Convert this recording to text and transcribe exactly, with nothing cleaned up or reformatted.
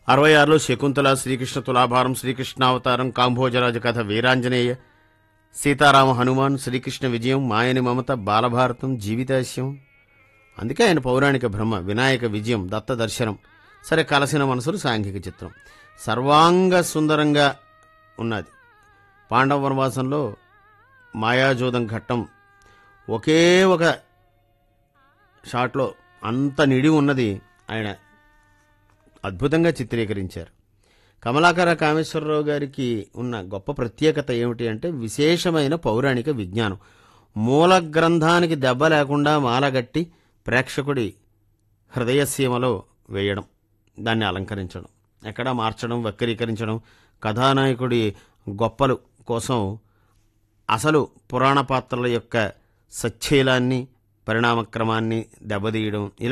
అరవై ఆరులో శకుంతల, శ్రీకృష్ణ తులాభారం, శ్రీకృష్ణావతారం, కాంభోజరాజు కథ, వీరాంజనేయ, సీతారామ హనుమాన్, శ్రీకృష్ణ విజయం, మాయని మమత, బాలభారతం, జీవితాశయం. అందుకే ఆయన పౌరాణిక బ్రహ్మ. వినాయక విజయం, దత్త దర్శనం. సరే, కలసిన మనసులు సాంఘిక చిత్రం. సర్వాంగ సుందరంగా ఉన్నది. పాండవ వనవాసంలో మాయాజోదం ఘట్టం ఒకే ఒక షాట్లో అంత నిడి ఉన్నది ఆయన అద్భుతంగా చిత్రీకరించారు. కమలాకర కామేశ్వరరావు గారికి ఉన్న గొప్ప ప్రత్యేకత ఏమిటి అంటే విశేషమైన పౌరాణిక విజ్ఞానం. మూల గ్రంథానికి దెబ్బ లేకుండా మాలగట్టి ప్రేక్షకుడి హృదయసీమలో వేయడం, దాన్ని అలంకరించడం, ఎక్కడా మార్చడం, వక్రీకరించడం, కథానాయకుడి గొప్పలు కోసం అసలు పురాణ పాత్రల యొక్క సచ్చీలాన్ని, పరిణామక్రమాన్ని దెబ్బతీయడం, ఇలా